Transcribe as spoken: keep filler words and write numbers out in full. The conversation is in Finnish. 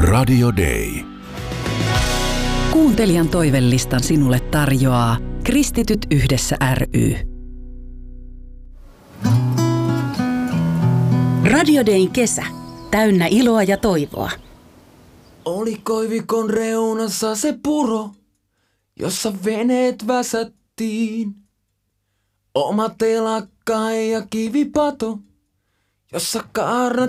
Radio Day. Kuuntelijan toivelistan sinulle tarjoaa Kristityt yhdessä ry. Radio Dayn kesä. Täynnä iloa ja toivoa. Oli koivikon reunassa se puro, jossa veneet väsättiin. Oma telakka ja kivipato, jossa kaarnat